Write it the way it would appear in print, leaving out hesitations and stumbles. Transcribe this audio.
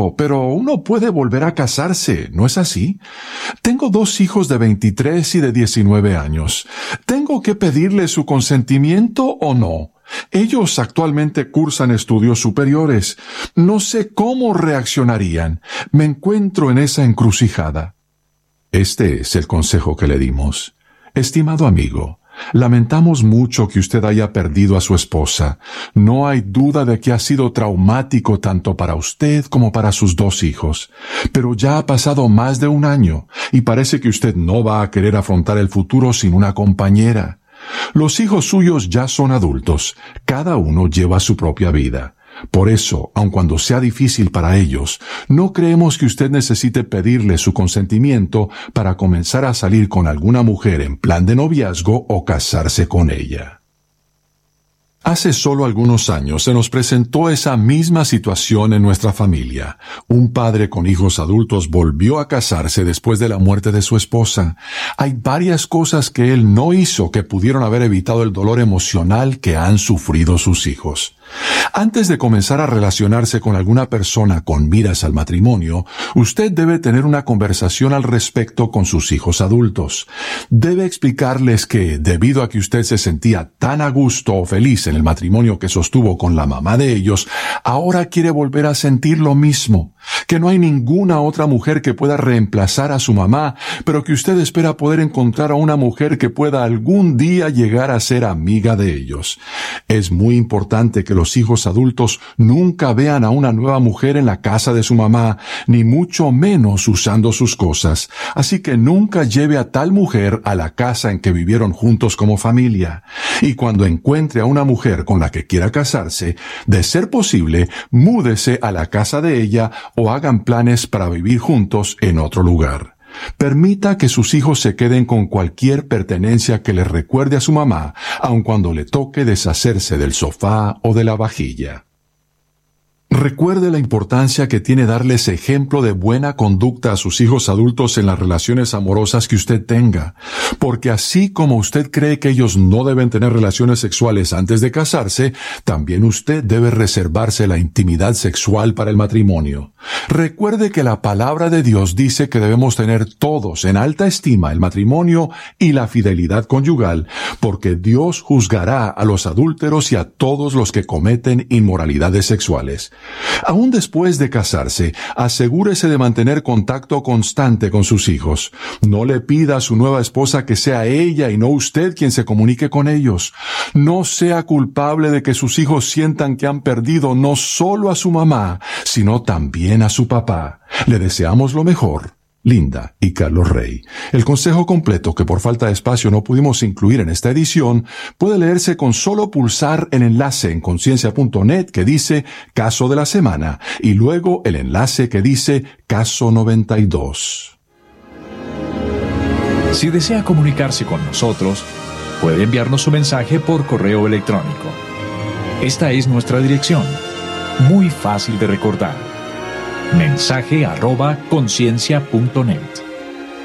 cierto, pero uno puede volver a casarse, ¿no es así? Tengo 2 hijos de 23 y de 19 años. ¿Tengo que pedirle su consentimiento o no? Ellos actualmente cursan estudios superiores. No sé cómo reaccionarían. Me encuentro en esa encrucijada. Este es el consejo que le dimos. Estimado amigo, lamentamos mucho que usted haya perdido a su esposa. No hay duda de que ha sido traumático tanto para usted como para sus 2 hijos. Pero ya ha pasado más de 1 año y parece que usted no va a querer afrontar el futuro sin una compañera. Los hijos suyos ya son adultos. Cada uno lleva su propia vida. Por eso, aun cuando sea difícil para ellos, no creemos que usted necesite pedirle su consentimiento para comenzar a salir con alguna mujer en plan de noviazgo o casarse con ella. Hace solo algunos años se nos presentó esa misma situación en nuestra familia. Un padre con hijos adultos volvió a casarse después de la muerte de su esposa. Hay varias cosas que él no hizo que pudieron haber evitado el dolor emocional que han sufrido sus hijos. Antes de comenzar a relacionarse con alguna persona con miras al matrimonio, usted debe tener una conversación al respecto con sus hijos adultos. Debe explicarles que, debido a que usted se sentía tan a gusto o feliz en el matrimonio que sostuvo con la mamá de ellos, ahora quiere volver a sentir lo mismo, que no hay ninguna otra mujer que pueda reemplazar a su mamá, pero que usted espera poder encontrar a una mujer que pueda algún día llegar a ser amiga de ellos. Es muy importante que los hijos adultos nunca vean a una nueva mujer en la casa de su mamá, ni mucho menos usando sus cosas. Así que nunca lleve a tal mujer a la casa en que vivieron juntos como familia. Y cuando encuentre a una mujer con la que quiera casarse, de ser posible, múdese a la casa de ella o hagan planes para vivir juntos en otro lugar. Permita que sus hijos se queden con cualquier pertenencia que les recuerde a su mamá, aun cuando le toque deshacerse del sofá o de la vajilla. Recuerde la importancia que tiene darles ejemplo de buena conducta a sus hijos adultos en las relaciones amorosas que usted tenga, porque así como usted cree que ellos no deben tener relaciones sexuales antes de casarse, también usted debe reservarse la intimidad sexual para el matrimonio. Recuerde que la palabra de Dios dice que debemos tener todos en alta estima el matrimonio y la fidelidad conyugal, porque Dios juzgará a los adúlteros y a todos los que cometen inmoralidades sexuales. Aún después de casarse, asegúrese de mantener contacto constante con sus hijos. No le pida a su nueva esposa que sea ella y no usted quien se comunique con ellos. No sea culpable de que sus hijos sientan que han perdido no solo a su mamá, sino también a su papá. Le deseamos lo mejor. Linda y Carlos Rey. El consejo completo, que por falta de espacio no pudimos incluir en esta edición, puede leerse con solo pulsar el enlace en conciencia.net que dice Caso de la Semana y luego el enlace que dice Caso 92. Si desea comunicarse con nosotros, puede enviarnos su mensaje por correo electrónico. Esta es nuestra dirección, muy fácil de recordar. mensaje@conciencia.net